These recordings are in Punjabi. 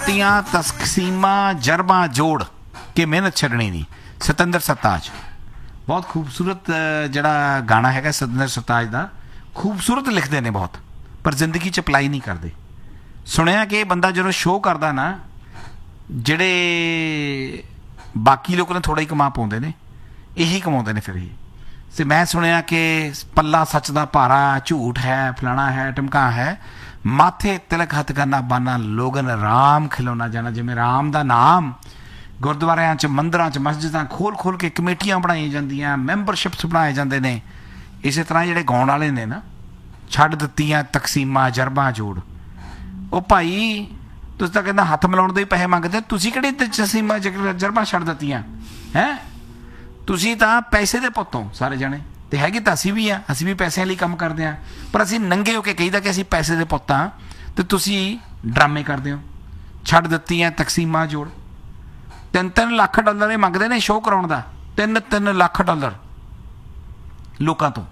ਦਿੱਤੀਆਂ ਤਕਸੀਮਾਂ ਜਰਬਾਂ ਜੋੜ ਕੇ ਮਿਹਨਤ ਛੱਡਣੀ ਨਹੀਂ। ਸਤਿੰਦਰ ਸਰਤਾਜ, ਬਹੁਤ ਖੂਬਸੂਰਤ ਜਿਹੜਾ ਗਾਣਾ ਹੈਗਾ ਸਤਿੰਦਰ ਸਰਤਾਜ ਦਾ, ਖੂਬਸੂਰਤ ਲਿਖਦੇ ਨੇ ਬਹੁਤ, ਪਰ ਜ਼ਿੰਦਗੀ 'ਚ ਅਪਲਾਈ ਨਹੀਂ ਕਰਦੇ। ਸੁਣਿਆ ਕਿ ਇਹ ਬੰਦਾ ਜਦੋਂ ਸ਼ੋਅ ਕਰਦਾ ਨਾ, ਜਿਹੜੇ ਬਾਕੀ ਲੋਕ ਨੇ ਥੋੜ੍ਹਾ ਹੀ ਕਮਾ ਪਾਉਂਦੇ ਨੇ, ਇਹੀ ਕਮਾਉਂਦੇ ਨੇ ਫਿਰ ਇਹ। ਤੇ ਮੈਂ ਸੁਣਿਆ ਕਿ ਪੱਲਾ ਸੱਚ ਦਾ ਭਾਰਾ, ਝੂਠ ਹੈ, ਫਲਾਣਾ ਹੈ, ਟਮਕਾ ਹੈ, ਮਾਥੇ ਤਿਲਕ ਹੱਥ ਕਰਨਾ ਬਾਨਾ, ਲੋਗਨ ਰਾਮ ਖਿਲਾਉਣਾ ਜਾਣਾ। ਜਿਵੇਂ ਰਾਮ ਦਾ ਨਾਮ ਗੁਰਦੁਆਰਿਆਂ 'ਚ, ਮੰਦਿਰਾਂ 'ਚ, ਮਸਜਿਦਾਂ ਖੋਲ ਖੋਲ ਕੇ ਕਮੇਟੀਆਂ ਬਣਾਈਆਂ ਜਾਂਦੀਆਂ, ਮੈਂਬਰਸ਼ਿਪਸ ਬਣਾਏ ਜਾਂਦੇ ਨੇ। ਇਸੇ ਤਰ੍ਹਾਂ ਜਿਹੜੇ ਗਾਉਣ ਵਾਲੇ ਨੇ ਨਾ, ਛੱਡ ਦਿੱਤੀਆਂ ਤਕਸੀਮਾਂ ਜਰਬਾਂ ਜੋੜ। ਉਹ ਭਾਈ ਤੁਸੀਂ ਤਾਂ ਕਹਿੰਦਾ ਹੱਥ ਮਿਲਾਉਣ ਦੇ ਹੀ ਪੈਸੇ ਮੰਗਦੇ, ਤੁਸੀਂ ਕਿਹੜੀ ਤਕਸੀਮਾਂ ਜਰਬਾਂ ਛੱਡ ਦਿੱਤੀਆਂ ਹੈਂ? ਤੁਸੀਂ ਤਾਂ ਪੈਸੇ ਦੇ ਪੁੱਤੋਂ ਸਾਰੇ ਜਾਣੇ, ਤੇ ਹੈਗੇ ਤਾਂ ਅਸੀਂ ਵੀ ਆ, ਅਸੀਂ ਵੀ ਪੈਸਿਆਂ ਲਈ ਕੰਮ ਕਰਦੇ ਹਾਂ, ਪਰ ਅਸੀਂ ਨੰਗੇ ਹੋ ਕੇ ਕਹੀਦਾ ਕਿ ਅਸੀਂ ਪੈਸੇ ਦੇ ਪੁੱਤ ਹਾਂ, ਤੇ ਤੁਸੀਂ ਡਰਾਮੇ ਕਰਦੇ ਹੋ। ਛੱਡ ਦਿੱਤੀਆਂ ਤਕਸੀਮਾਂ ਜੋੜ। 3-3 ਲੱਖ ਡਾਲਰ ਇਹ ਮੰਗਦੇ ਨੇ ਸ਼ੋਅ ਕਰਾਉਣ ਦਾ, 3-3 ਲੱਖ ਡਾਲਰ ਲੋਕਾਂ ਤੋਂ।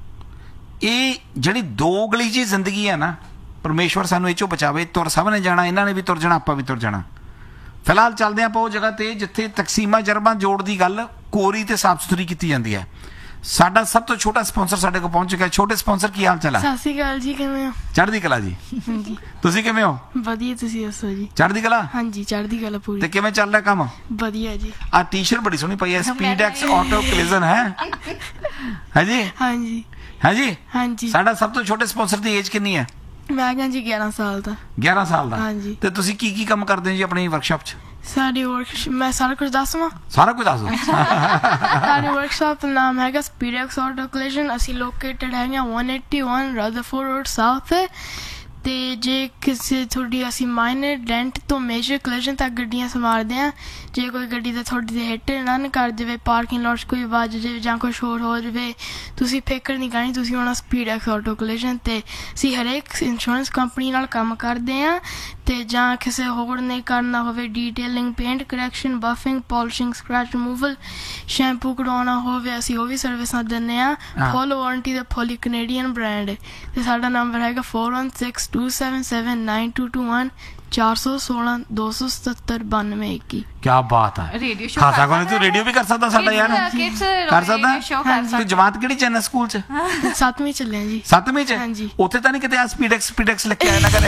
ਇਹ ਜਿਹੜੀ ਦੋਗਲੀ ਜਿਹੀ ਜ਼ਿੰਦਗੀ ਹੈ ਨਾ, ਪਰਮੇਸ਼ਵਰ ਸਾਨੂੰ ਇਹ 'ਚੋਂ ਬਚਾਵੇ। ਤੁਰ ਸਭ ਨੇ ਜਾਣਾ, ਇਹਨਾਂ ਨੇ ਵੀ ਤੁਰ ਜਾਣਾ, ਆਪਾਂ ਵੀ ਤੁਰ ਜਾਣਾ। ਫਿਲਹਾਲ ਚੱਲਦੇ ਆਪਾਂ ਉਹ ਜਗ੍ਹਾ ਤੇ ਜਿੱਥੇ ਤਕਸੀਮਾਂ ਜਰਬਾਂ ਜੋੜ ਦੀ ਗੱਲ ਕੋਰੀ ਤੇ ਸਾਫ਼ ਸੁਥਰੀ ਕੀਤੀ ਜਾਂਦੀ ਹੈ। ਸਾਡਾ ਸਭ ਤੋਂ ਛੋਟਾ ਸਪਾਂਸਰ ਸਾਡੇ ਕੋਲ ਪਹੁੰਚ ਚੁੱਕਾ। ਛੋਟੇ ਸਪਾਂਸਰ, ਕੀ ਹਾਲ ਚਾਲ ਹੈ? ਸਤਿ ਸ਼੍ਰੀ ਅਕਾਲ ਜੀ, ਕਿਵੇਂ ਹੋ? ਚੜ੍ਹਦੀ ਕਲਾ ਜੀ। ਤੁਸੀਂ ਕਿਵੇਂ ਹੋ? ਵਧੀਆ, ਤੁਸੀਂ ਦੱਸੋ ਜੀ? ਚੜ੍ਹਦੀ ਕਲਾ। ਹਾਂਜੀ, ਚੜ੍ਹਦੀ ਕਲਾ ਪੂਰੀ। ਤੇ ਕਿਵੇਂ ਚੱਲ ਰਿਹਾ ਕੰਮ? ਵਧੀਆ ਜੀ। ਆ ਟੀ-ਸ਼ਰਟ ਬੜੀ ਸੋਹਣੀ ਪਈ ਹੈ, ਸਪੀਡਐਕਸ ਆਟੋ ਕਲਿਜ਼ਨ ਹੈ ਜੀ? ਹਾਂਜੀ ਹਾਂਜੀ ਹਾਂਜੀ। ਸਾਡਾ ਸਭ ਤੋਂ ਛੋਟੇ ਸਪਾਂਸਰ ਦੀ ਏਜ ਕਿੰਨੀ ਹੈ? ਮੈਂ ਕਿਹਾ ਜੀ 11 ਸਾਲ ਦਾ। 11 ਸਾਲ ਦਾ। ਹਾਂਜੀ। ਤੇ ਤੁਸੀਂ ਕੀ ਕੀ ਕੰਮ ਕਰਦੇ ਹੋ ਜੀ ਆਪਣੀ ਵਰਕਸ਼ਾਪ 'ਚ? ਸਾਡੀ ਮੈਂ ਸਾਰਾ ਕੁਝ ਦੱਸਵਾਂ? ਸਾਰਾ ਕੁਝ ਦੱਸ ਦਿਓ। ਸਾਡੀ ਵਰਕਸ਼ਾਪ ਦਾ ਨਾਮ ਹੈਗਾ ਸਪੀਡਐਕਸ ਆਟੋ ਕਲਿਜ਼ਨ। ਅਸੀਂ ਲੋਕੇਟਡ ਹੈਗੇ 181 ਰਦਰਫੋਰਡ ਰੋਡ ਸਾਊਥ। ਤੇ ਜੇ ਕਿਸੇ ਤੁਹਾਡੀ ਅਸੀਂ ਮਾਈਨਰ ਡੈਂਟ ਤੋਂ ਮੇਜਰ ਕਲਿਜ਼ਨ ਤੱਕ ਗੱਡੀਆਂ ਸੰਭਾਲਦੇ ਹਾਂ। ਜੇ ਕੋਈ ਗੱਡੀ ਦਾ ਤੁਹਾਡੀ ਦੇ ਹਿੱਟ ਰਨ ਕਰ ਜਾਵੇ, ਪਾਰਕਿੰਗ ਲੋਟ 'ਚ ਕੋਈ ਵੱਜ ਜਾਵੇ ਜਾਂ ਕੁਛ ਹੋਰ ਹੋ ਜਾਵੇ, ਤੁਸੀਂ ਫਿਕਰ ਨਹੀਂ ਕਰਨੀ, ਤੁਸੀਂ ਆਉਣਾ ਸਪੀਡਐਕਸ ਆਟੋ ਕਲਿਜ਼ਨ। ਤੇ ਅਸੀਂ ਹਰੇਕ ਇੰਸ਼ੋਰੈਂਸ ਕੰਪਨੀ ਨਾਲ ਕੰਮ ਕਰਦੇ ਹਾਂ। ਤੇ ਜਾਂ ਕਿਸੇ ਹੋਰ ਨੇ ਕਰਨਾ ਹੋਵੇ, detailing, paint correction, ਬਫਿੰਗ, polishing, scratch removal, shampoo ਕਢਵਾਉਣਾ ਹੋਵੇ, ਅਸੀਂ ਉਹ ਵੀ ਸਰਵਿਸਾਂ ਦਿੰਦੇ ਹਾਂ। ਫੁੱਲ ਵਾਰੰਟੀ ਦਾ, ਫੁੱਲੀ ਕੈਨੇਡੀਅਨ ਬ੍ਰਾਂਡ। ਤੇ ਸਾਡਾ ਨੰਬਰ ਹੈਗਾ 4162779221 416-277-9221। क्या बात है। रेडियो शो खासा कोने तू रेडियो भी कर सकदा साडा यार? कर सकदा? तू जमात किहड़ी च है स्कूल च? 7ਵੀਂ ਚੱਲੇ ਜੀ। 7ਵੀਂ च? ਹਾਂਜੀ। ਉੱਥੇ ਤਾਂ ਨਹੀਂ ਕਿਤੇ ਆ ਸਪੀਡੈਕਸ ਲਿਖ ਕੇ ਆਇਆ ਨਾ ਕਰੇ?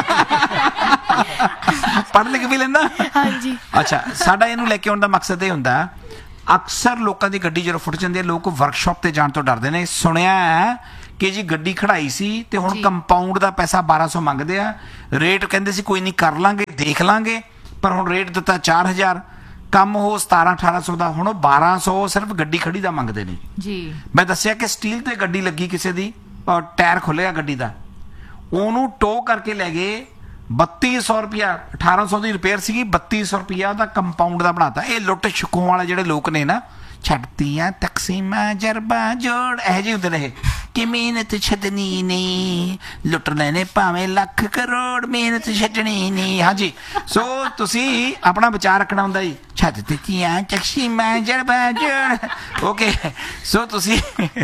ਪੜ੍ਹ ਲਿਖ ਵੀ ਲੈਂਦਾ? ਹਾਂਜੀ। ਅੱਛਾ, ਸਾਡਾ ਇਹਨੂੰ ਲੈ ਕੇ ਆਉਣ ਦਾ ਮਕਸਦ ਇਹ ਹੁੰਦਾ, ਅਕਸਰ ਲੋਕਾਂ ਦੀ ਗੱਡੀ ਜਦੋਂ ਫੁੱਟ ਜਾਂਦੀ ਹੈ, ਲੋਕ ਵਰਕਸ਼ਾਪ ਤੇ ਜਾਣ ਤੋਂ ਡਰਦੇ ਨੇ। ਸੁਣਿਆ ਹੈ ਕਿ ਜੀ ਗੱਡੀ ਖੜਾਈ ਸੀ ਤੇ ਹੁਣ ਕੰਪਾਊਂਡ ਦਾ ਪੈਸਾ 1200 ਮੰਗਦੇ ਆ। ਰੇਟ ਕਹਿੰਦੇ ਸੀ ਕੋਈ ਨਹੀਂ, ਕਰ ਲਾਂਗੇ, ਦੇਖ ਲਾਂਗੇ, ਪਰ ਹੁਣ ਰੇਟ ਦਿੱਤਾ 4000, ਕੰਮ ਉਹ 1700-1800 ਦਾ, ਹੁਣ ਉਹ 1200 ਸਿਰਫ ਗੱਡੀ ਖੜੀ ਦਾ ਮੰਗਦੇ ਨੇ ਜੀ। ਮੈਂ ਦੱਸਿਆ ਕਿ ਸਟੀਲ ਤੇ ਗੱਡੀ ਲੱਗੀ ਕਿਸੇ ਦੀ, ਔਰ ਟਾਇਰ ਖੁੱਲਿਆ ਗੱਡੀ ਦਾ, ਉਹਨੂੰ ਟੋ ਕਰਕੇ ਲੈ ਗਏ 3200 ਰੁਪਇਆ। 1800 ਦੀ ਰਿਪੇਅਰ ਸੀਗੀ, 3200 ਰੁਪਇਆ ਉਹਦਾ ਕੰਪਾਊਂਡ ਦਾ ਬਣਾਤਾ। ਇਹ ਲੁੱਟ ਛੁਕੋਂ ਵਾਲੇ ਜਿਹੜੇ ਲੋਕ ਨੇ ਨਾ, ਛੱਡਤੀਆਂ ਤਕਸੀਮਾਂ ਜਰਬਾਂ ਜੋੜ, ਇਹੋ ਜਿਹੇ ਹੁੰਦੇ ਨੇ ਇਹ ਕਿ ਮਿਹਨਤ ਛੱਡਣੀ ਨਹੀਂ, ਲੁੱਟ ਲੈਣੇ ਭਾਵੇਂ ਲੱਖ ਕਰੋੜ, ਮਿਹਨਤ ਛੱਡਣੀ ਨਹੀਂ। ਹਾਂਜੀ, ਸੋ ਤੁਸੀਂ ਆਪਣਾ ਵਿਚਾਰ ਰੱਖਣਾ ਹੁੰਦਾ ਜੀ, ਛੱਡ ਦਿੱਤੀਆਂ ਤਕਸੀਮਾਂ ਜਰਬਾਂ ਜੋੜ। ਓਕੇ, ਸੋ ਤੁਸੀਂ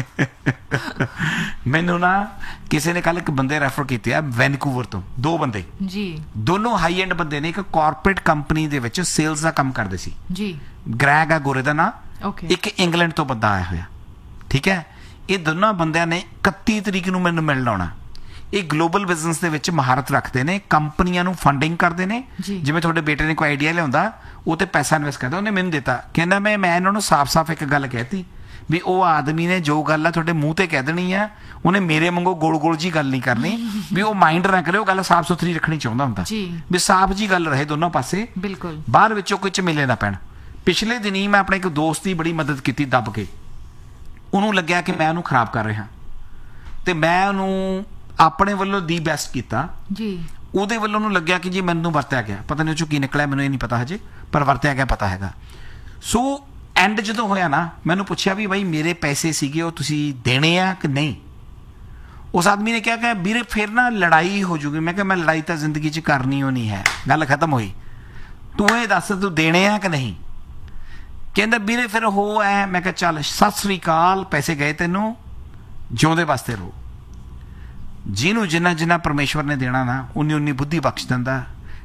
ਮੈਨੂੰ ਨਾ ਕਿਸੇ ਨੇ ਕੱਲ ਇੱਕ ਬੰਦੇ ਰੈਫਰ ਕੀਤੇ ਆ ਵੈਨਕੂਵਰ ਤੋਂ, 2 ਬੰਦੇ ਜੀ, ਦੋਨੋਂ ਹਾਈ ਐਂਡ ਬੰਦੇ ਨੇ। ਇੱਕ ਕਾਰਪੋਰੇਟ ਕੰਪਨੀ ਦੇ ਵਿੱਚ ਸੇਲਸ ਦਾ ਕੰਮ ਕਰਦੇ ਸੀ ਜੀ। ਗ੍ਰੈਗ ਆ ਗੋਰੇ ਦਾ ਨਾਂ। ਓਕੇ। ਇੱਕ ਇੰਗਲੈਂਡ ਤੋਂ ਬੰਦਾ ਆਇਆ ਹੋਇਆ, ਠੀਕ ਹੈ। ਇਹ ਦੋਨਾਂ ਬੰਦਿਆਂ ਨੇ 31 ਤਰੀਕ ਨੂੰ ਮੈਨੂੰ ਮਿਲਣ ਆਉਣਾ। ਇਹ ਗਲੋਬਲ ਬਿਜ਼ਨਸ ਦੇ ਵਿੱਚ ਮਹਾਰਤ ਰੱਖਦੇ ਨੇ, ਕੰਪਨੀਆਂ ਨੂੰ ਫੰਡਿੰਗ ਕਰਦੇ ਨੇ। ਜਿਵੇਂ ਤੁਹਾਡੇ ਬੇਟੇ ਨੇ ਕੋਈ ਆਈਡੀਆ ਲਿਆਉਂਦਾ, ਉਹ ਤੇ ਪੈਸਾ ਇਨਵੈਸਟ ਕਰਦਾ। ਉਹਨੇ ਮੈਨੂੰ ਦਿੱਤਾ, ਕਹਿੰਦਾ ਮੈਂ ਇਹਨਾਂ ਨੂੰ ਸਾਫ਼-ਸਾਫ਼ ਇੱਕ ਗੱਲ ਕਹਿਤੀ ਵੀ ਉਹ ਆਦਮੀ ਨੇ ਜੋ ਗੱਲ ਆ ਤੁਹਾਡੇ ਮੂੰਹ ਤੇ ਕਹਿ ਦੇਣੀ ਆ, ਉਹਨੇ ਮੇਰੇ ਵਾਂਗੂ ਗੋਲ-ਗੋਲ ਜੀ ਗੱਲ ਨਹੀਂ ਕਰਨੀ, ਵੀ ਉਹ ਮਾਈਂਡ ਨਾ ਕਰੇ, ਉਹ ਗੱਲ ਸਾਫ਼ ਸੁਥਰੀ ਰੱਖਣੀ ਚਾਹੁੰਦਾ ਹੁੰਦਾ ਵੀ ਸਾਫ਼ ਜੀ ਗੱਲ ਰਹੇ ਦੋਨੋਂ ਪਾਸੇ, ਬਿਲਕੁਲ, ਬਾਹਰ ਵਿੱਚੋਂ ਕੋਈ ਝਮੇਲੇ ਨਾ ਪੈਣ। ਪਿਛਲੇ ਦਿਨੀ ਮੈਂ ਆਪਣੇ ਇੱਕ ਦੋਸਤ ਦੀ ਬੜੀ ਮਦਦ ਕੀਤੀ ਦੱਬ ਕੇ। ਉਹਨੂੰ ਲੱਗਿਆ ਕਿ ਮੈਂ ਉਹਨੂੰ ਖਰਾਬ ਕਰ ਰਿਹਾ, ਤੇ ਮੈਂ ਉਹਨੂੰ ਆਪਣੇ ਵੱਲੋਂ ਦੀ ਬੈਸਟ ਕੀਤਾ ਜੀ। ਉਹਦੇ ਵੱਲੋਂ ਉਹਨੂੰ ਲੱਗਿਆ ਕਿ ਜੀ ਮੈਨੂੰ ਵਰਤਿਆ ਗਿਆ, ਪਤਾ ਨਹੀਂ ਉਹ 'ਚੋਂ ਕੀ ਨਿਕਲਿਆ, ਮੈਨੂੰ ਇਹ ਨਹੀਂ ਪਤਾ ਹਜੇ, ਪਰ ਵਰਤਿਆ ਗਿਆ ਪਤਾ ਹੈਗਾ। ਸੋ ਐਂਡ ਜਦੋਂ ਹੋਇਆ ਨਾ, ਮੈਨੂੰ ਪੁੱਛਿਆ ਵੀ ਬਾਈ ਮੇਰੇ ਪੈਸੇ ਸੀਗੇ ਉਹ ਤੁਸੀਂ ਦੇਣੇ ਆ ਕਿ ਨਹੀਂ? ਉਸ ਆਦਮੀ ਨੇ ਕਿਹਾ ਕਿ ਵੀਰੇ ਫਿਰ ਨਾ ਲੜਾਈ ਹੋ ਜੂਗੀ। ਮੈਂ ਕਿਹਾ ਮੈਂ ਲੜਾਈ ਤਾਂ ਜ਼ਿੰਦਗੀ 'ਚ ਕਰਨੀ ਉਹ ਨਹੀਂ ਹੈ, ਗੱਲ ਖਤਮ ਹੋਈ। ਤੂੰ ਇਹ ਦੱਸ ਤੂੰ ਦੇਣੇ ਆ ਕਿ ਨਹੀਂ? ਕਹਿੰਦਾ ਵੀਰੇ ਫਿਰ ਉਹ ਐ। ਮੈਂ ਕਿਹਾ ਚੱਲ ਸਤਿ ਸ੍ਰੀ ਅਕਾਲ, ਪੈਸੇ ਗਏ ਤੈਨੂੰ, ਜਿਉਂਦੇ ਵਾਸਤੇ ਰਹੋ। ਜਿਹਨੂੰ ਜਿੰਨਾ ਜਿੰਨਾ ਪਰਮੇਸ਼ਵਰ ਨੇ ਦੇਣਾ ਨਾ, ਉਨੀ ਉਨੀ ਬੁੱਧੀ ਬਖਸ਼ ਦਿੰਦਾ,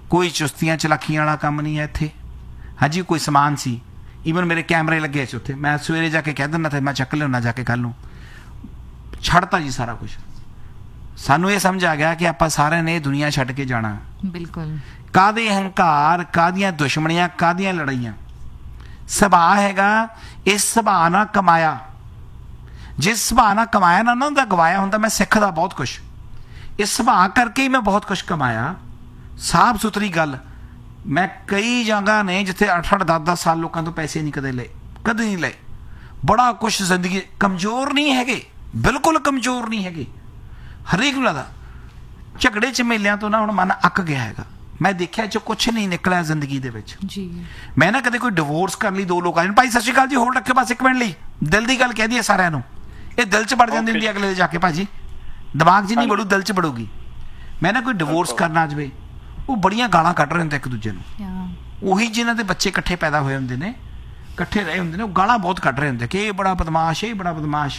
ਕੋਈ ਚੁਸਤੀਆਂ ਚਲਾਕੀਆਂ ਵਾਲਾ ਕੰਮ ਨਹੀਂ ਹੈ ਇੱਥੇ। ਹਾਂਜੀ ਕੋਈ ਸਮਾਨ ਸੀ, ਈਵਨ ਮੇਰੇ ਕੈਮਰੇ ਲੱਗੇ ਸੀ ਉੱਥੇ, ਮੈਂ ਸਵੇਰੇ ਜਾ ਕੇ ਕਹਿ ਦਿੰਦਾ ਤੇ ਮੈਂ ਚੱਕ ਲਿਆਉਣਾ ਜਾ ਕੇ ਕੱਲ੍ਹ ਨੂੰ, ਛੱਡਤਾ ਜੀ ਸਾਰਾ ਕੁਝ। ਸਾਨੂੰ ਇਹ ਸਮਝ ਆ ਗਿਆ ਕਿ ਆਪਾਂ ਸਾਰਿਆਂ ਨੇ ਇਹ ਦੁਨੀਆ ਛੱਡ ਕੇ ਜਾਣਾ। ਬਿਲਕੁਲ। ਕਾਹਦੇ ਹੰਕਾਰ, ਕਾਹਦੀਆਂ ਦੁਸ਼ਮਣੀਆਂ, ਕਾਹਦੀਆਂ ਲੜਾਈਆਂ। ਸੁਭਾਅ ਹੈਗਾ, ਇਸ ਸੁਭਾਅ ਨਾਲ ਕਮਾਇਆ, ਜਿਸ ਸੁਭਾਅ ਨਾਲ ਕਮਾਇਆ ਨਾ ਉਹਨਾਂ ਦਾ ਗਵਾਇਆ ਹੁੰਦਾ। ਮੈਂ ਸਿੱਖਦਾ ਬਹੁਤ ਕੁਛ ਇਸ ਸੁਭਾਅ ਕਰਕੇ ਹੀ, ਮੈਂ ਬਹੁਤ ਕੁਛ ਕਮਾਇਆ। ਸਾਫ ਸੁਥਰੀ ਗੱਲ, ਮੈਂ ਕਈ ਜਗ੍ਹਾ ਨੇ ਜਿੱਥੇ 8-8 10-10 ਸਾਲ ਲੋਕਾਂ ਤੋਂ ਪੈਸੇ ਨਹੀਂ ਕਦੇ ਲਏ, ਕਦੇ ਨਹੀਂ ਲਏ। ਬੜਾ ਕੁਛ ਜ਼ਿੰਦਗੀ, ਕਮਜ਼ੋਰ ਨਹੀਂ ਹੈਗੇ, ਬਿਲਕੁਲ ਕਮਜ਼ੋਰ ਨਹੀਂ ਹੈਗੇ। ਹਰੇਕ ਨੂੰ ਲੱਗਦਾ ਝਗੜੇ ਝਮੇਲਿਆਂ ਤੋਂ ਨਾ ਹੁਣ ਮਨ ਅੱਕ ਗਿਆ ਹੈਗਾ। ਮੈਂ ਦੇਖਿਆ ਚ ਕੁਛ ਨਹੀਂ ਨਿਕਲਿਆ ਜ਼ਿੰਦਗੀ ਦੇ ਵਿੱਚ ਜੀ। ਮੈਂ ਨਾ ਕਦੇ ਕੋਈ ਡਿਵੋਰਸ ਕਰ ਲਈ, 2 ਲੋਕ ਆ ਜਾਣ, ਭਾਈ ਸਤਿ ਸ਼੍ਰੀ ਅਕਾਲ ਜੀ, ਹੋਲਡ ਰੱਖਿਓ ਬਸ 1 ਮਿੰਟ ਲਈ, ਦਿਲ ਦੀ ਗੱਲ ਕਹਿ ਦਈਏ ਸਾਰਿਆਂ ਨੂੰ, ਇਹ ਦਿਲ 'ਚ ਵੜ ਜਾਂਦੀ ਹੁੰਦੀ ਅਗਲੇ ਦੇ ਜਾ ਕੇ। ਭਾਜੀ ਦਿਮਾਗ 'ਚ ਨਹੀਂ ਵੜੂ, ਦਿਲ 'ਚ ਵੜੂਗੀ। ਮੈਂ ਨਾ ਕੋਈ ਡਿਵੋਰਸ ਕਰਨਾ ਆ ਜਾਵੇ, ਉਹ ਬੜੀਆਂ ਗਾਲਾਂ ਕੱਢ ਰਹੇ ਹੁੰਦੇ ਇੱਕ ਦੂਜੇ ਨੂੰ। ਉਹੀ ਜਿਨ੍ਹਾਂ ਦੇ ਬੱਚੇ ਇਕੱਠੇ ਪੈਦਾ ਹੋਏ ਹੁੰਦੇ ਨੇ, ਇਕੱਠੇ ਰਹੇ ਹੁੰਦੇ ਨੇ, ਉਹ ਗਾਲਾਂ ਬਹੁਤ ਕੱਢ ਰਹੇ ਹੁੰਦੇ ਕਿ ਇਹ ਬੜਾ ਬਦਮਾਸ਼, ਇਹ ਬੜਾ ਬਦਮਾਸ਼।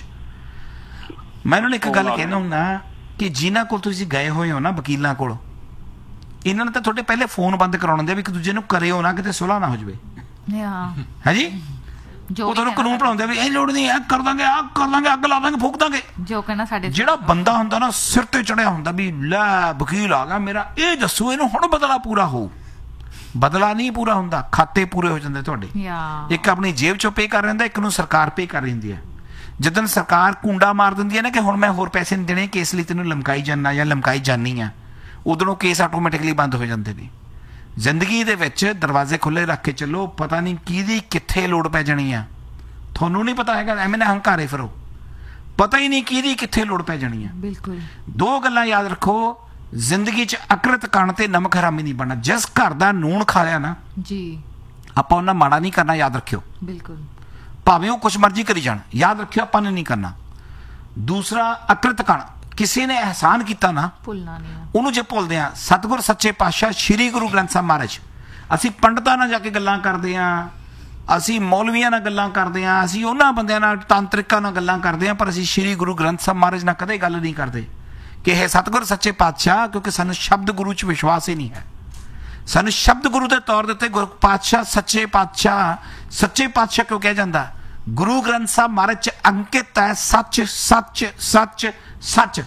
ਮੈਂ ਉਹਨਾਂ ਨੂੰ ਇੱਕ ਗੱਲ ਕਹਿੰਦਾ ਹੁੰਦਾ ਕਿ ਜਿਨ੍ਹਾਂ ਕੋਲ ਤੁਸੀਂ ਗਏ ਹੋਏ ਹੋ ਨਾ, ਵਕੀਲਾਂ ਕੋਲ, ਇਹਨਾਂ ਨੇ ਤਾਂ ਤੁਹਾਡੇ ਪਹਿਲੇ ਫੋਨ ਬੰਦ ਕਰਾਉਣ ਦੇ ਵੀ ਇੱਕ ਦੂਜੇ ਨੂੰ ਕਰਿਓ ਨਾ, ਕਿਤੇ ਸੁਲ੍ਹਾ ਨਾ ਹੋ ਜਾਵੇ। ਹਾਂਜੀ, ਉਹ ਤੁਹਾਨੂੰ ਕਾਨੂੰਨ ਪੜਾਉਂਦੇ ਵੀ ਇਹ ਲੋੜ ਨਹੀਂ, ਕਰ ਦਾਂਗੇ, ਆ ਕਰ ਦਾਂਗੇ, ਅੱਗ ਲਾ ਦਾਂਗੇ, ਫੂਕ ਦਾਂਗੇ। ਜੋ ਕਹਿਣਾ ਸਾਡੇ ਜਿਹੜਾ ਬੰਦਾ ਹੁੰਦਾ ਨਾ ਸਿਰ ਤੇ ਚੜਿਆ ਹੁੰਦਾ ਵੀ ਲੈ ਵਕੀਲ ਆ ਗਿਆ ਮੇਰਾ, ਇਹ ਦੱਸੋ ਇਹਨੂੰ ਹੁਣ ਬਦਲਾ ਪੂਰਾ ਹੋਊ। ਬਦਲਾ ਨਹੀਂ ਪੂਰਾ ਹੁੰਦਾ, ਖਾਤੇ ਪੂਰੇ ਹੋ ਜਾਂਦੇ ਤੁਹਾਡੇ। ਇੱਕ ਆਪਣੀ ਜੇਬ ਚੋਂ ਪੇ ਕਰ ਰਹਿੰਦਾ, ਇੱਕ ਨੂੰ ਸਰਕਾਰ ਪੇ ਕਰ ਰਹਿੰਦੀ ਹੈ। ਜਦੋਂ ਸਰਕਾਰ ਕੁੰਡਾ ਮਾਰ ਦਿੰਦੀ ਹੈ ਨਾ ਕਿ ਹੁਣ ਮੈਂ ਹੋਰ ਪੈਸੇ ਨਹੀਂ ਦੇਣੇ, ਕੇਸ ਲਈ ਤੈਨੂੰ ਲਮਕਾਈ ਜਾਣਾ ਜਾਂ ਲਮਕਾਈ ਜਾਨੀ ਆ, ਉਦੋਂ ਕੇਸ ਆਟੋਮੈਟਿਕਲੀ ਬੰਦ ਹੋ ਜਾਂਦੇ ਨੇ। ਜ਼ਿੰਦਗੀ ਦੇ ਵਿੱਚ ਦਰਵਾਜ਼ੇ ਖੁੱਲੇ ਰੱਖ ਕੇ ਚੱਲੋ, ਪਤਾ ਨਹੀਂ ਕਿਹਦੀ ਕਿੱਥੇ ਲੋੜ ਪੈ ਜਾਣੀ ਆ। ਤੁਹਾਨੂੰ ਨਹੀਂ ਪਤਾ ਹੈਗਾ, ਐਵੇਂ ਨਾ ਹੰਕਾਰੇ ਫਿਰੋ, ਪਤਾ ਹੀ ਨਹੀਂ ਕਿਹਦੀ ਕਿੱਥੇ ਲੋੜ ਪੈ ਜਾਣੀ ਆ। ਬਿਲਕੁਲ। 2 ਗੱਲਾਂ ਯਾਦ ਰੱਖੋ ਜ਼ਿੰਦਗੀ 'ਚ, ਅਕਰਤ ਕਣ ਤੇ ਨਮਕ ਹਰਾਮੀ ਨਹੀਂ ਬਣਨਾ। ਜਿਸ ਘਰ ਦਾ ਨੂਣ ਖਾ ਲਿਆ ਨਾ ਜੀ, ਆਪਾਂ ਉਹਨਾਂ ਮਾੜਾ ਨਹੀਂ ਕਰਨਾ, ਯਾਦ ਰੱਖਿਓ। ਬਿਲਕੁਲ। ਭਾਵੇਂ ਉਹ ਕੁਛ ਮਰਜ਼ੀ ਕਰੀ ਜਾਣ, ਯਾਦ ਰੱਖਿਓ ਆਪਾਂ ਨੇ ਨਹੀਂ ਕਰਨਾ। ਦੂਸਰਾ ਅਕਰਤ ਕਣ, ਕਿਸੇ ਨੇ ਅਹਿਸਾਨ ਕੀਤਾ ਨਾ, ਭੁੱਲਣਾ ਨਹੀਂ, ਉਹਨੂੰ ਜੇ ਭੁੱਲਦੇ ਆ। ਸਤਿਗੁਰ ਸੱਚੇ ਪਾਤਸ਼ਾਹ ਸ੍ਰੀ ਗੁਰੂ ਗ੍ਰੰਥ ਸਾਹਿਬ ਮਹਾਰਾਜ, ਅਸੀਂ ਪੰਡਤਾਂ ਨਾਲ ਜਾ ਕੇ ਗੱਲਾਂ ਕਰਦੇ ਆ, ਅਸੀਂ ਮੌਲਵੀਆਂ ਨਾਲ ਗੱਲਾਂ ਕਰਦੇ ਆ, ਅਸੀਂ ਉਹਨਾਂ ਬੰਦਿਆਂ ਨਾਲ, ਤਾਂਤਰਿਕਾਂ ਨਾਲ ਗੱਲਾਂ ਕਰਦੇ ਆ, ਪਰ ਅਸੀਂ ਸ੍ਰੀ ਗੁਰੂ ਗ੍ਰੰਥ ਸਾਹਿਬ ਮਹਾਰਾਜ ਨਾਲ ਕਦੇ ਗੱਲ ਨਹੀਂ ਕਰਦੇ ਕਿ ਇਹ ਸਤਿਗੁਰ ਸੱਚੇ ਪਾਤਸ਼ਾਹ, ਕਿਉਂਕਿ ਸਾਨੂੰ ਸ਼ਬਦ ਗੁਰੂ 'ਚ ਵਿਸ਼ਵਾਸ ਹੀ ਨਹੀਂ ਹੈ। ਸਾਨੂੰ ਸ਼ਬਦ ਗੁਰੂ ਦੇ ਤੌਰ ਦੇ ਉੱਤੇ ਗੁਰੂ ਪਾਤਸ਼ਾਹ ਸੱਚੇ ਪਾਤਸ਼ਾਹ ਕਿਉਂ ਕਿਹਾ ਜਾਂਦਾ? ਗੁਰੂ ਗ੍ਰੰਥ ਸਾਹਿਬ ਮਹਾਰਾਜ 'ਚ ਅੰਕਿਤ ਹੈ ਸੱਚ, ਸੱਚ, ਸੱਚ, ਸੱਚ।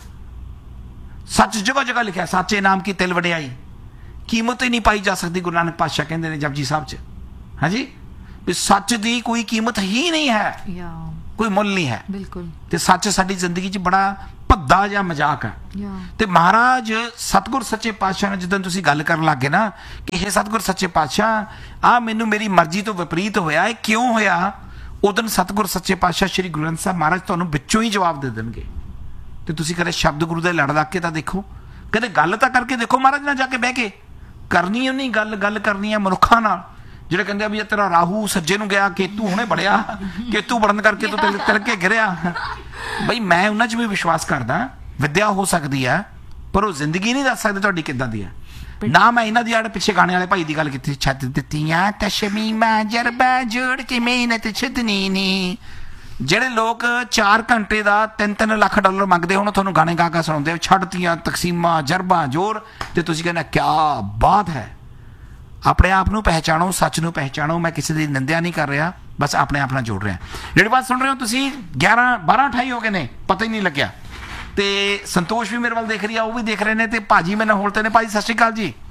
ਸੱਚ ਜਗ੍ਹਾ ਜਗ੍ਹਾ ਲਿਖਿਆ, ਸਾਚੇ ਨਾਮ ਕੀ ਤਿਲ ਵਡਿਆਈ, ਕੀਮਤ ਹੀ ਨਹੀਂ ਪਾਈ ਜਾ ਸਕਦੀ। ਗੁਰੂ ਨਾਨਕ ਪਾਤਸ਼ਾਹ ਕਹਿੰਦੇ ਨੇ ਜਪਜੀ ਸਾਹਿਬ 'ਚ, ਹਾਂਜੀ, ਵੀ ਸੱਚ ਦੀ ਕੋਈ ਕੀਮਤ ਹੀ ਨਹੀਂ ਹੈ, ਕੋਈ ਮੁੱਲ ਨਹੀਂ ਹੈ। ਬਿਲਕੁਲ। ਤੇ ਸੱਚ ਸਾਡੀ ਜ਼ਿੰਦਗੀ 'ਚ ਬੜਾ ਭੱਦਾ ਜਿਹਾ ਮਜ਼ਾਕ ਹੈ। ਤੇ ਮਹਾਰਾਜ ਸਤਿਗੁਰ ਸੱਚੇ ਪਾਤਸ਼ਾਹ ਨੇ ਜਦੋਂ ਤੁਸੀਂ ਗੱਲ ਕਰਨ ਲੱਗੇ ਨਾ ਕਿ ਇਹ ਸਤਿਗੁਰ ਸੱਚੇ ਪਾਤਸ਼ਾਹ ਆ ਮੈਨੂੰ ਮੇਰੀ ਮਰਜ਼ੀ ਤੋਂ ਵਿਪਰੀਤ ਹੋਇਆ, ਇਹ ਕਿਉਂ ਹੋਇਆ? ਉਦੋਂ ਸਤਿਗੁਰ ਸੱਚੇ ਪਾਤਸ਼ਾਹ ਸ੍ਰੀ ਗੁਰੂ ਗ੍ਰੰਥ ਸਾਹਿਬ ਮਹਾਰਾਜ ਤੁਹਾਨੂੰ ਵਿੱਚੋਂ ਹੀ ਜਵਾਬ ਦੇ ਦੇਣਗੇ। ਤੇ ਤੁਸੀਂ ਕਦੇ ਸ਼ਬਦ ਗੁਰੂ ਦੇ ਲੜ ਲੱਗ ਕੇ ਤਾਂ ਦੇਖੋ, ਕਦੇ ਗੱਲ ਤਾਂ ਕਰਕੇ ਦੇਖੋ ਮਹਾਰਾਜ ਨਾਲ ਜਾ ਕੇ ਬਹਿ ਕੇ। ਕਰਨੀ ਉਹ ਨਹੀਂ ਗੱਲ ਕਰਨੀ ਹੈ ਮਨੁੱਖਾਂ ਨਾਲ, ਜਿਹੜੇ ਕਹਿੰਦੇ ਆ ਵੀ ਤੇਰਾ ਰਾਹੂ ਸੱਜੇ ਨੂੰ ਗਿਆ, ਕੇਤੂ ਹੁਣੇ ਬੜਿਆ, ਕੇਤੂ ਬੜਨ ਕਰਕੇ ਤੂੰ ਤਿਲ ਕੇ ਗਿਰਿਆ। ਬਈ ਮੈਂ ਉਹਨਾਂ 'ਚ ਵੀ ਵਿਸ਼ਵਾਸ ਕਰਦਾ, ਵਿਦਿਆ ਹੋ ਸਕਦੀ ਹੈ, ਪਰ ਉਹ ਜ਼ਿੰਦਗੀ ਨਹੀਂ ਦੱਸ ਸਕਦੇ ਤੁਹਾਡੀ ਕਿੱਦਾਂ ਦੀ ਹੈ। ਨਾ ਮੈਂ ਇਹਨਾਂ ਦੀ ਆੜ ਪਿੱਛੇ ਗਾਣੇ ਵਾਲੇ ਭਾਈ ਦੀ ਗੱਲ ਕੀਤੀ, ਛੱਡ ਦਿੱਤੀਆਂ ਤਸ਼ਮੀਮਾਂ ਜਰਬਾ ਜੋੜ ਕੇ ਮਿਹਨਤ ਛੱਡਣੀ ਨਹੀਂ। ਜਿਹੜੇ ਲੋਕ 4 ਘੰਟੇ ਦਾ 3-3 ਲੱਖ ਡਾਲਰ ਮੰਗਦੇ ਹੁਣ, ਤੁਹਾਨੂੰ ਗਾਣੇ ਗਾ ਕੇ ਸੁਣਾਉਂਦੇ ਛੱਡਤੀਆਂ ਤਕਸੀਮਾਂ ਜਰਬਾ ਜੋਰ, ਤੇ ਤੁਸੀਂ ਕਹਿੰਦੇ ਕਿਆ ਬਾਤ ਹੈ। ਆਪਣੇ ਆਪ ਨੂੰ ਪਹਿਚਾਣੋ, ਸੱਚ ਨੂੰ ਪਹਿਚਾਣੋ। ਮੈਂ ਕਿਸੇ ਦੀ ਨਿੰਦਿਆ ਨਹੀਂ ਕਰ ਰਿਹਾ, ਬਸ ਆਪਣੇ ਆਪ ਨਾਲ ਜੋੜ ਰਿਹਾ। ਜਿਹੜੀ ਬਾਤ ਸੁਣ ਰਹੇ ਹੋ ਤੁਸੀਂ, 11-12-28 ਹੋ ਗਏ ਨੇ, ਪਤਾ ਹੀ ਨਹੀਂ ਲੱਗਿਆ। ਤੇ ਸੰਤੋਸ਼ ਵੀ ਮੇਰੇ ਵੱਲ ਦੇਖ ਰਹੀ ਆ, ਉਹ ਵੀ ਦੇਖ ਰਹੇ ਨੇ, ਤੇ ਭਾਜੀ ਮੈਨੂੰ ਹੋਲਤੇ ਨੇ। ਭਾਜੀ ਸਤਿ ਸ਼੍ਰੀ ਅਕਾਲ ਜੀ,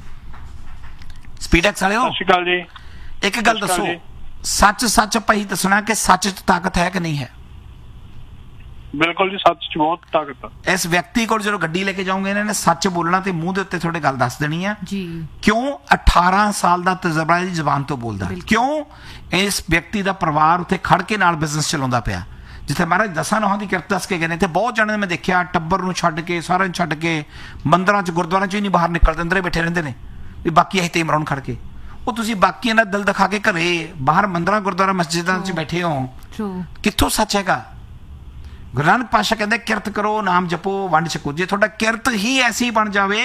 ਸਪੀਡੈਕਸ ਵਾਲਿਓ। ਸਤਿ ਸ਼੍ਰੀ ਅਕਾਲ ਜੀ। ਇੱਕ ਗੱਲ ਦੱਸੋ, ਸੱਚ ਭਾਈ ਦੱਸਣਾ ਕਿ ਸੱਚ 'ਚ ਤਾਕਤ ਹੈ ਕਿ ਨਹੀਂ ਹੈ? ਬਿਲਕੁਲ ਜੀ, ਸੱਚ 'ਚ ਬਹੁਤ ਤਾਕਤ ਆ। ਇਸ ਵਿਅਕਤੀ ਕੋਲ ਜਦੋਂ ਗੱਡੀ ਲੈ ਕੇ ਜਾਓਗੇ, ਇਹਨਾਂ ਨੇ ਸੱਚ ਬੋਲਣਾ ਤੇ ਮੂੰਹ ਦੇ ਉੱਤੇ ਤੁਹਾਡੇ ਗੱਲ ਦੱਸ ਦੇਣੀ ਆ ਜੀ। ਕਿਉਂ? 18 ਸਾਲ ਦਾ ਤਜਰਬਾ ਇਹਦੀ ਜ਼ਬਾਨ ਤੋਂ ਬੋਲਦਾ। ਕਿਉਂ? ਇਸ ਵਿਅਕਤੀ ਦਾ ਪਰਿਵਾਰ ਉੱਥੇ ਖੜ ਕੇ ਨਾਲ ਬਿਜ਼ਨਸ ਚਲਾਉਂਦਾ ਪਿਆ, ਜਿੱਥੇ ਮਹਾਰਾਜ 10 ਨੌਹਾਂ ਦੀ ਕਿਰਤ ਦੱਸ ਕੇ ਗਏ ਨੇ। ਤੇ ਬਹੁਤ ਜਣੇ ਮੈਂ ਦੇਖਿਆ ਟੱਬਰ ਨੂੰ ਛੱਡ ਕੇ, ਸਾਰਿਆਂ ਨੂੰ ਛੱਡ ਕੇ, ਮੰਦਰਾਂ 'ਚ ਗੁਰਦੁਆਰਿਆਂ 'ਚ ਹੀ ਨਹੀਂ ਬਾਹਰ ਨਿਕਲਦੇ, ਅੰਦਰੇ ਬੈਠੇ ਰਹਿੰਦੇ ਨੇ ਵੀ ਬਾਕੀ ਅਸੀਂ ਤੇ ਇਮਰਾਨ ਖੜ ਕੇ। ਉਹ ਤੁਸੀਂ ਬਾਕੀਆਂ ਦਾ ਦਿਲ ਦਿਖਾ ਕੇ ਘਰੇ ਬਾਹਰ ਮੰਦਰਾਂ ਗੁਰਦੁਆਰਾ ਮਸਜਿਦਾਂ 'ਚ ਬੈਠੇ ਹੋ, ਕਿੱਥੋਂ ਸੱਚ ਹੈਗਾ? ਗੁਰੂ ਨਾਨਕ ਪਾਤਸ਼ਾਹ ਕਹਿੰਦੇ ਕਿਰਤ ਕਰੋ, ਨਾਮ ਜਪੋ, ਵੰਡ ਛਕੋ। ਜੇ ਤੁਹਾਡਾ ਕਿਰਤ ਹੀ ਐਸੀ ਬਣ ਜਾਵੇ,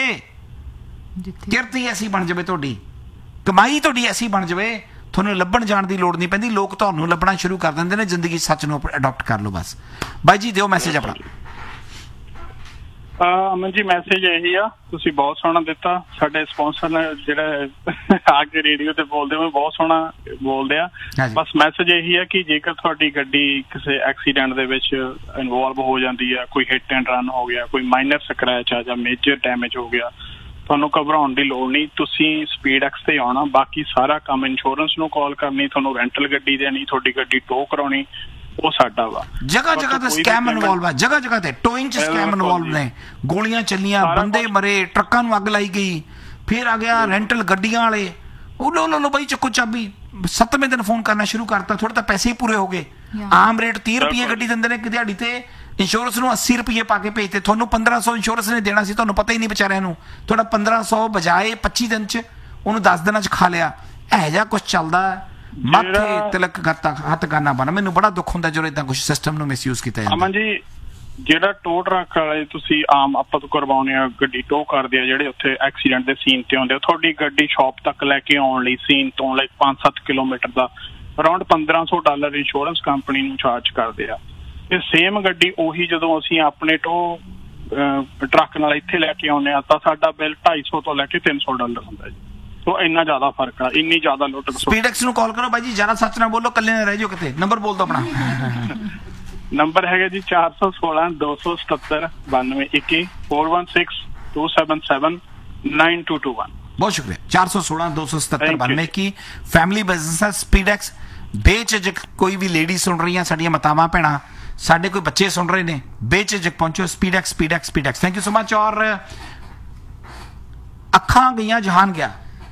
ਕਿਰਤ ਹੀ ਐਸੀ ਬਣ ਜਾਵੇ, ਤੁਹਾਡੀ ਕਮਾਈ ਤੁਹਾਡੀ ਐਸੀ ਬਣ ਜਾਵੇ, ਤੁਹਾਨੂੰ ਲੱਭਣ ਜਾਣ ਦੀ ਲੋੜ ਨਹੀਂ ਪੈਂਦੀ, ਲੋਕ ਤੁਹਾਨੂੰ ਲੱਭਣਾ ਸ਼ੁਰੂ ਕਰ ਦਿੰਦੇ ਨੇ। ਜ਼ਿੰਦਗੀ ਸੱਚ ਨੂੰ ਅਡਾਪਟ ਕਰ ਲਓ ਬਸ। ਬਾਈ ਜੀ ਦਿਓ ਮੈਸੇਜ ਆਪਣਾ। ਅਮਨ ਜੀ ਮੈਸੇਜ ਇਹੀ ਆ, ਤੁਸੀਂ ਬਹੁਤ ਸੋਹਣਾ ਦਿੱਤਾ। ਸਾਡੇ ਸਪਾਂਸਰ ਨੇ ਜਿਹੜਾ ਆ ਕੇ ਰੇਡੀਓ ਤੇ ਬੋਲਦੇ ਹੋਏ ਬਹੁਤ ਸੋਹਣਾ ਬੋਲਦੇ ਆ। ਬਸ ਮੈਸੇਜ ਇਹੀ ਆ ਕਿ ਜੇਕਰ ਤੁਹਾਡੀ ਗੱਡੀ ਕਿਸੇ ਐਕਸੀਡੈਂਟ ਦੇ ਵਿੱਚ ਇਨਵੋਲਵ ਹੋ ਜਾਂਦੀ ਆ, ਕੋਈ ਹਿੱਟ ਐਂਡ ਰਨ ਹੋ ਗਿਆ, ਕੋਈ ਮਾਈਨਰ ਸਕ੍ਰੈਚ ਆ ਜਾਂ ਮੇਜਰ ਡੈਮੇਜ ਹੋ ਗਿਆ, ਤੁਹਾਨੂੰ ਘਬਰਾਉਣ ਦੀ ਲੋੜ ਨਹੀਂ। ਤੁਸੀਂ ਸਪੀਡਐਕਸ ਤੇ ਆਉਣਾ, ਬਾਕੀ ਸਾਰਾ ਕੰਮ ਇੰਸ਼ੋਰੈਂਸ ਨੂੰ ਕਾਲ ਕਰਨੀ, ਤੁਹਾਨੂੰ ਰੈਂਟਲ ਗੱਡੀ ਦੇਣੀ, ਤੁਹਾਡੀ ਗੱਡੀ ਟੋ ਕਰਾਉਣੀ, ਉਹ ਸਾਡਾ ਵਾ। ਜਗ੍ਹਾ ਜਗ੍ਹਾ ਤੇ ਸਕੈਮ ਇਨਵੋਲਵ ਹੈ, ਜਗ੍ਹਾ ਜਗ੍ਹਾ ਤੇ ਟੋਇੰਗ ਚ ਸਕੈਮ ਇਨਵੋਲਵ ਨੇ। ਗੋਲੀਆਂ ਚੱਲੀਆਂ, ਬੰਦੇ ਮਰੇ, ਟਰੱਕਾਂ ਨੂੰ ਅੱਗ ਲਾਈ ਗਈ। ਫਿਰ ਆ ਗਿਆ ਰੈਂਟਲ ਗੱਡੀਆਂ ਵਾਲੇ, ਉਹ ਲੋ ਬਾਈ ਚੱਕੋ ਚਾਬੀ। 7ਵੇਂ ਦਿਨ ਫੋਨ ਕਰਨਾ ਸ਼ੁਰੂ ਕਰਤਾ, ਥੋੜੇ ਤਾਂ ਪੈਸੇ ਹੀ ਪੂਰੇ ਹੋ ਗਏ। ਆਮ ਰੇਟ 30 ਰੁਪਏ ਗੱਡੀ ਦਿੰਦੇ ਨੇ, ਦਿਹਾੜੀ ਤੇ ਇੰਸ਼ੋਰੈਂਸ ਨੂੰ 80 ਰੁਪਏ ਪਾ ਕੇ ਭੇਜਤੇ। ਤੁਹਾਨੂੰ 1500 ਇੰਸ਼ੋਰੈਂਸ ਨੇ ਦੇਣਾ ਸੀ, ਤੁਹਾਨੂੰ ਪਤਾ ਹੀ ਨਹੀਂ ਵਿਚਾਰਿਆਂ ਨੂੰ। ਤੁਹਾਡਾ 1500 ਬਜਾਏ 25 ਦਿਨ ਚ ਉਹਨੂੰ 10 ਦਿਨਾਂ ਚ ਖਾ ਲਿਆ। ਇਹ ਜਿਹਾ ਕੁਛ ਚੱਲਦਾ। ਮਾਥੇ ਤਿਲਕ ਹੱਥ ਕਰਨਾ ਬਣਾ। ਮੈਨੂੰ ਬੜਾ ਦੁੱਖ ਹੁੰਦਾ ਜਦੋਂ ਏਦਾਂ ਕੁਛ ਸਿਸਟਮ ਨੂੰ ਮਿਸਯੂਜ਼ ਕੀਤਾ ਜਾਂਦਾ। ਅਮਨ ਜੀ, ਜਿਹੜਾ ਟੋ ਟਰੱਕ ਵਾਲੇ ਤੁਸੀਂ ਆਮ ਆਪਾਂ ਤੋਂ ਕਰਵਾਉਣੇ ਆ, ਗੱਡੀ ਟੋ ਕਰਦੇ ਆ, ਜਿਹੜੇ ਉੱਥੇ ਐਕਸੀਡੈਂਟ ਦੇ ਸੀਨ ਤੇ ਆਉਂਦੇ ਆ, ਤੁਹਾਡੀ ਗੱਡੀ ਸ਼ਾਪ ਤੱਕ ਲੈ ਕੇ ਆਉਣ ਲਈ ਸੀਨ ਤੋਂ ਲਾਈਕ 5-7 ਕਿਲੋਮੀਟਰ ਦਾ ਅਰਾਊਂਡ $1500 ਇੰਸ਼ੋਰੈਂਸ ਕੰਪਨੀ ਨੂੰ ਚਾਰਜ ਕਰਦੇ ਆ। ਤੇ ਸੇਮ ਗੱਡੀ ਉਹੀ ਜਦੋਂ ਅਸੀਂ ਆਪਣੇ ਟੋ ਟਰੱਕ ਨਾਲ ਇੱਥੇ ਲੈ ਕੇ ਆਉਂਦੇ ਆ ਤਾਂ ਸਾਡਾ ਬਿੱਲ $250 ਤੋਂ ਲੈ ਕੇ $300 ਹੁੰਦਾ ਜੀ। ਸੋ ਇੰਨਾ ਜ਼ਿਆਦਾ ਫਰਕ ਆ, ਇੰਨੀ ਜ਼ਿਆਦਾ ਲੁੱਟ। ਸਪੀਡਐਕਸ ਨੂੰ ਕਾਲ ਕਰੋ ਬਾਈ ਜੀ, ਜ਼ਿਆਦਾ ਸੱਚ ਨਾ ਬੋਲੋ, ਕੱਲੇ ਨਾ ਰਹਿ ਜਾਓ ਕਿਤੇ। ਨੰਬਰ ਬੋਲ ਦੋ ਆਪਣਾ। ਨੰਬਰ ਹੈਗਾ ਜੀ 416-277-9221 416-277-9221। ਬਹੁਤ ਸ਼ੁਕਰੀਆ। 416-277-9221 ਫੈਮਿਲੀ ਬਿਜ਼ਨਸ ਹੈ ਸਪੀਡਐਕਸ। ਬੇਝਿਜਕ ਕੋਈ ਵੀ ਲੇਡੀ ਸੁਣ ਰਹੀਆਂ, ਸਾਡੀਆਂ ਮਾਤਾਵਾਂ ਭੈਣਾਂ, ਸਾਡੇ ਕੋਈ ਬੱਚੇ ਸੁਣ ਰਹੇ ਨੇ, ਬੇਝਿਜਕ ਪਹੁੰਚੋ। ਸਪੀਡਐਕਸ ਸਪੀਡਐਕਸ ਸਪੀਡਐਕਸ। Thank you so much. ਔਰ ਅੱਖਾਂ ਗਈਆਂ ਜਹਾਨ ਗਿਆ,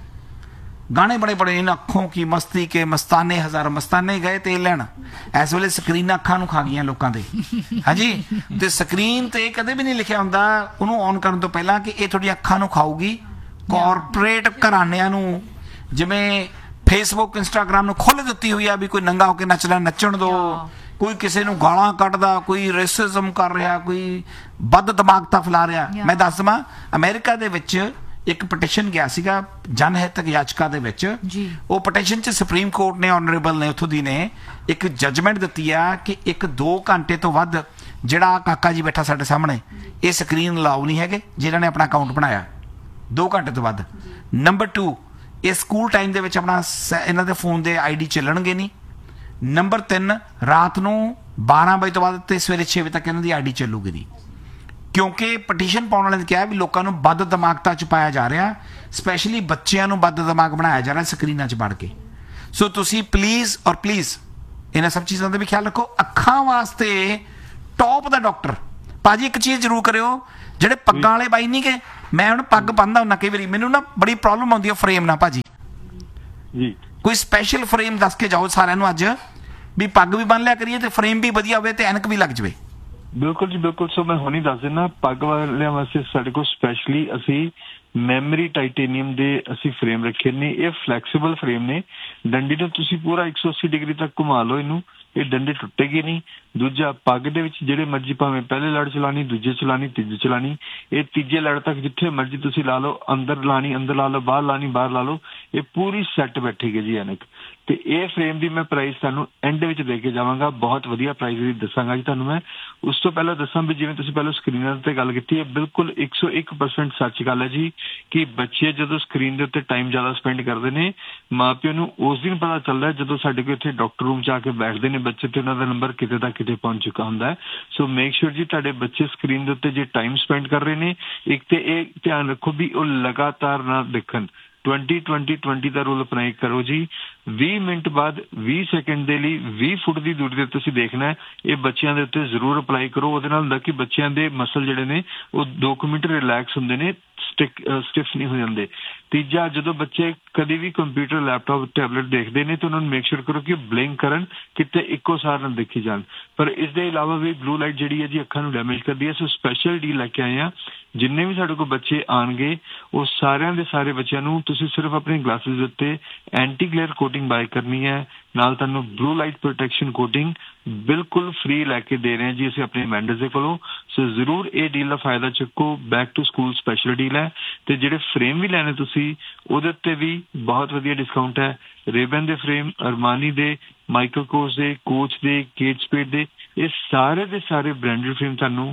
गाने बड़े बड़े इन अखों की मस्ती के मस्ताने हजार मस्ताने गए तेल लैन। इस वेले स्क्रीन अखा नूं खा गईयां लोकां दे। हाँ जी, ते स्क्रीन ते कदे भी नहीं लिखिया हुंदा उहनूं ऑन करन तो पहला कि ये तुहाडी अखा नूं खाऊगी। कॉरपोरेट घराणियां नूं जिवें फेसबुक इंस्टाग्राम नूं खोल दित्ती हुई आ भी कोई नंगा होके नचण दो, कोई किसी नूं गालां कढदा, कोई रेसिज्म कर रहा, कोई बद दिमागता फैला रहा। मैं दस दवां अमेरिका दे विच एक पटिशन गया सीगा जनहितक याचिका दे विच। वो पटिशन च सुप्रीम कोर्ट ने ऑनरेबल ने उत्थों दी ने एक जजमेंट दित्ती आ कि 1-2 घंटे तो वध जिहड़ा काका जी बैठा साडे सामने ये स्क्रीन अलाउ नहीं है जिन्हां ने अपना अकाउंट बनाया 2 घंटे तो वध। नंबर 2 ये स्कूल टाइम दे विच अपना इन्हां दे फोन दे आईडी चलणगे नहीं। नंबर 3 रात नूं 12 बजे तो बाद ते सवेरे 6 बजे तक इन्हां दी आईडी चलूगी नहीं, क्योंकि पटीशन पाने वाले ने कहा भी लोगों को बद दिमागता च पाया जा रहा, स्पैशली बच्चों को बद दिमाग बनाया जा रहा स्क्रीना च बढ़ के। सो तुसी प्लीज़ और प्लीज़ इन्हां सब चीज़ों का भी ख्याल रखो। अखां वास्ते टॉप दा डॉक्टर भाजी एक चीज़ जरूर करियो, जिहड़े पग्गां वाले बाई नहीं गए, मैं हुण पग बन्नदा हुंदा कई वारी, मैनूं ना बड़ी प्रॉब्लम आउंदी है फ्रेम ना भाजी जी, कोई स्पैशल फ्रेम दस के जाओ सारिआं नूं अज भी पग भी बन लिया करिए ते फ्रेम भी वधिया होवे ते ऐनक भी लग जावे। बिल्कुल जी बिल्कुल। सो मैं हुणी दस दिना पग वालियां वास्ते साडे कोल स्पैशली असी मैमरी टाइटेनियम दे असी फ्रेम रखे ने। ये फ्लैक्सीबल फ्रेम ने, डंडी तो तुसी पूरा 180 डिग्री तक घुमा लो इनू, ये डंडे टुटेगी नहीं। दूजा पग दे विच जिहड़े मर्जी भावें पहले लड़ चलानी, दूजे चलानी, तीजे चलानी, ये तीजे लड़ तक जिथे मर्जी तुसी ला लो, अंदर लानी अंदर ला लो, बाहर लानी बाहर ला लो, ये पूरी सैट बैठेगी जी ऐनक। ते ये फ्रेम दी मैं प्राइस तुहानूं एंड विच दे के जावांगा, बहुत वधिया प्राइस दी दसांगा जी तुहानूं मैं। उस तो पहले दसां भी जिवें तुसीं पहले स्क्रीनर ते गल कीती है, बिल्कुल 101% सच गल है जी कि बच्चे जदों स्क्रीन दे उत्ते टाइम ज़्यादा स्पेंड करदे ने, माँ प्यो नूं उस दिन पता चलदा है जदों साडे कोल इत्थे डॉक्टर रूम च आके बैठदे ने बच्चे ते उन्हां दा नंबर किते दा किते पहुंच चुका हुंदा है। सो मेक श्योर जी तुहाडे बच्चे स्क्रीन दे उत्ते जे टाइम स्पेंड कर रहे ने, एक ते ये ध्यान रखो भी वो लगातार ना देखण। 20-20-20 का रूल अपनाई करो जी। 20 मिनट बाद 20 सेकंड दे लई 20 फुट की दूरी ते तुसीं देखना है। ये बच्चों के उत्ते जरूर अप्लाई करो, उहदे नाल हुंदा कि बच्चों के मसल जिहड़े ने वो 2 मिनट रिलैक्स हुंदे ने, स्टिफ नहीं हो जाते। तीजा जो बच्चे कभी भी कंप्यूटर लैपटॉप टैबलेट देखते हैं तो उन्होंने मेक श्योर करो कि ब्लिंक करन, किते इक्को सार ना देखी जान। पर इसके अलावा भी ब्लू लाइट जी है जी अखां नूं डैमेज करती है। सो स्पैशल डील लैके आए हैं, जिन्ने भी साडे कोल बच्चे आणगे वो सारिਆਂ ਦੇ ਸਾਰੇ ਬੱਚਿਆਂ ਨੂੰ ਤੁਸੀਂ सिर्फ अपने ग्लासेस ਦੇ ਉੱਤੇ एंटी ग्लेयर कोटिंग बाय करनी है, नाल तुहानूं ब्लू लाइट प्रोटेक्शन कोटिंग बिल्कुल फ्री लैके दे रहे हैं जी असीं अपने वेंडर्स दे कोलों। सो जरूर ये डील का फायदा चुको, back to school special deal है। तो जिहड़े फ्रेम भी लैने तुसीं ਉਹਦੇ ਉੱਤੇ ਵੀ ਬਹੁਤ ਵਧੀਆ ਡਿਸਕਾਊਂਟ ਹੈ। ਰੇਬਨ ਦੇ ਫਰੇਮ, ਅਰਮਾਨੀ ਦੇ, ਮਾਈਕਲ ਕੋਰਸ ਦੇ, ਕੋਚ ਦੇ, ਕੇਟ ਸਪੇਡ ਦੇ, ਇਹ ਸਾਰੇ ਦੇ ਸਾਰੇ ਬ੍ਰਾਂਡਡ ਫਰੇਮ ਤੁਹਾਨੂੰ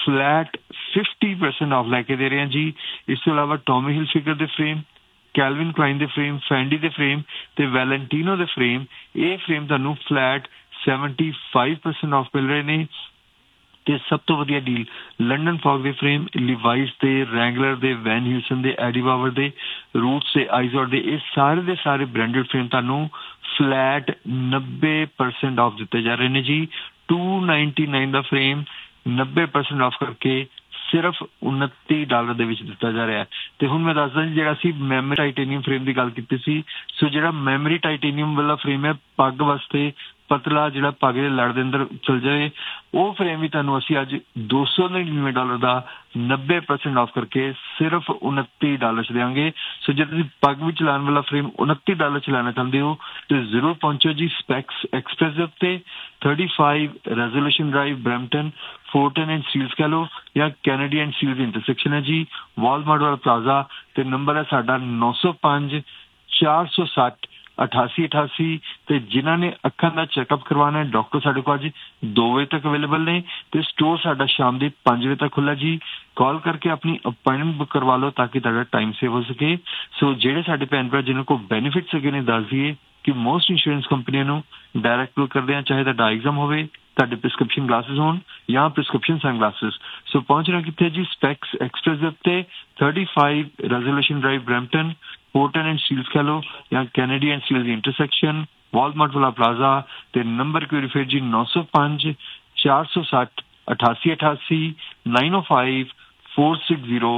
ਫਲੈਟ 50% ਆਫ ਲੈ ਕੇ ਦੇ ਰਹੇ ਹਾਂ ਜੀ। ਇਸ ਤੋਂ ਇਲਾਵਾ ਟੋਮੀ ਹਿਲਫਿਗਰ ਦੇ ਫਰੇਮ, ਕੈਲਵਿਨ ਕਲਾਈਨ ਦੇ ਫਰੇਮ, ਫੈਂਡੀ ਦੇ ਫਰੇਮ ਤੇ ਵੈਲੈਂਟੀਨੋ ਦੇ ਫਰੇਮ, ਇਹ ਫਰੇਮ ਤੁਹਾਨੂੰ ਫਲੈਟ 75% ਆਫ ਮਿਲ ਰਹੇ ਨੇ। ਤੇ ਸਭ ਤੋਂ ਵਧੀਆ ਡੀਲ ਲੰਡਨ ਫੌਗ ਦੇ ਫਰੇਮ, ਲਿਵਾਈਸ ਦੇ, ਰੈਂਗਲਰ ਦੇ, ਵੈਨ ਹਿਊਸਨ ਦੇ, ਐਡੀ ਬਾਵਰ ਦੇ, ਰੂਟਸ ਦੇ, ਆਈਜ਼ੋਰ ਦੇ, ਇਹ ਸਾਰੇ ਦੇ ਸਾਰੇ ਬ੍ਰਾਂਡਡ ਫਰੇਮ ਤੁਹਾਨੂੰ ਫਲੈਟ 90% ਆਫ ਦਿੱਤੇ ਜਾ ਰਹੇ ਨੇ ਜੀ। $299 ਦਾ ਫਰੇਮ 90% ਆਫ ਕਰਕੇ ਸਿਰਫ $29 ਦੇ ਵਿੱਚ ਦਿੱਤਾ ਜਾ ਰਿਹਾ ਹੈ। ਤੇ ਹੁਣ ਮੈਂ ਦੱਸਦਾ ਜੀ, ਜਿਹੜਾ ਅਸੀਂ ਮੈਮਰੀ ਟਾਈਟੇਨੀਅਮ ਫਰੇਮ ਦੀ ਗੱਲ ਕੀਤੀ ਸੀ, ਸੋ ਜਿਹੜਾ ਮੈਮਰੀ ਟਾਈਟੇਨੀਅਮ ਵਾਲਾ ਫਰੇਮ ਹੈ ਪੱਗ ਵਾਸਤੇ ਪਤਲਾ, ਜਿਹੜਾ ਪੱਗ ਦੇ ਲੜ ਦੇ ਅੰਦਰ ਚਲ ਜਾਏ, ਉਹ ਫਰੇਮ ਵੀ ਤੁਹਾਨੂੰ ਅਸੀਂ ਅੱਜ $299 ਦਾ 90% ਆਫ ਕਰਕੇ ਸਿਰਫ $29 ਦੇਵਾਂਗੇ। ਸੋ ਜੇ ਤੁਸੀਂ ਪੱਗ ਵੀ ਚਲਾਉਣ ਵਾਲਾ ਫਰੇਮ $29 ਚ ਲੈਣਾ ਚਾਹੁੰਦੇ ਹੋ ਤੇ ਜ਼ਰੂਰ ਪਹੁੰਚੋ ਜੀ ਸਪੈਕਸ ਐਕਸਪ੍ਰੈਸ ਦੇ ਉੱਤੇ, 35 resolution drive, Brampton, ਫੋਰਟਨ and Steeles ਕਹ ਲਓ ਜਾਂ ਕੈਨੇਡੀ ਐਂਡ ਸਟੀਲਸ ਇੰਟਰਸੈਕਸ਼ਨ ਹੈ ਜੀ, ਵਾਲਮਾਰਟ ਵਾਲਾ ਪਲਾਜ਼ਾ। ਤੇ ਨੰਬਰ ਹੈ ਸਾਡਾ 905 460 8888। ਤੇ ਜਿਨ੍ਹਾਂ ਨੇ ਅੱਖਾਂ ਦਾ ਚੈੱਕਅਪ ਕਰਵਾਉਣਾ ਹੈ, ਡਾਕਟਰ ਸਾਡੇ ਕੋਲ ਅੱਜ 2 ਵਜੇ ਤੱਕ ਅਵੇਲੇਬਲ ਨੇ ਤੇ ਸਟੋਰ ਸਾਡਾ ਸ਼ਾਮ ਦੇ 5 ਵਜੇ ਤੱਕ ਖੁੱਲ੍ਹਾ ਜੀ। ਕਾਲ ਕਰਕੇ ਆਪਣੀ ਅਪਾਇੰਟਮੈਂਟ ਬੁੱਕ ਕਰਵਾ ਲਓ ਤਾਂ ਕਿ ਤੁਹਾਡਾ ਟਾਈਮ ਸੇਵ ਹੋ ਸਕੇ। ਸੋ ਜਿਹੜੇ ਸਾਡੇ ਭੈਣ ਭਰਾ ਜਿਹਨਾਂ ਕੋਲ ਬੈਨੀਫਿਟਸ ਹੈਗੇ ਨੇ, ਦੱਸ ਦਈਏ ਕਿ ਮੋਸਟ ਇੰਸ਼ੋਰੈਂਸ ਕੰਪਨੀਆਂ ਨੂੰ ਡਾਇਰੈਕਟ ਬੁੱਕ ਕਰਦੇ ਆ, ਚਾਹੇ ਤੁਹਾਡਾ ਐਗਜ਼ਾਮ ਹੋਵੇ, ਤੁਹਾਡੇ ਪ੍ਰਿਸਕ੍ਰਿਪਸ਼ਨ ਗਲਾਸਿਸ ਹੋਣ ਜਾਂ ਪ੍ਰਿਸਕ੍ਰਿਪਸ਼ਨ ਸਨਗਲਾਸਿਸ। ਸੋ ਪਹੁੰਚਣਾ ਕਿੱਥੇ ਜੀ? ਸਪੈਕਸ ਐਕਸਪ੍ਰੈਸ ਦੇ ਉੱਤੇ, 35 resolution drive, Brampton, ਫੋਰਟਨ and Steeles ਕਹ ਲਓ ਜਾਂ Kennedy and Steeles intersection, Walmart ਵਾਲਾ ਪਲਾਜ਼ਾ। ਤੇ ਨੰਬਰ ਕੋਈ ਰਿਫਰ ਜੀ 905 460 8888, 905 460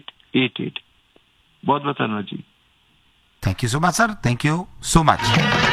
8888। ਬਹੁਤ ਬਹੁਤ ਧੰਨਵਾਦ ਜੀ। Thank you so much, sir. Thank you so much.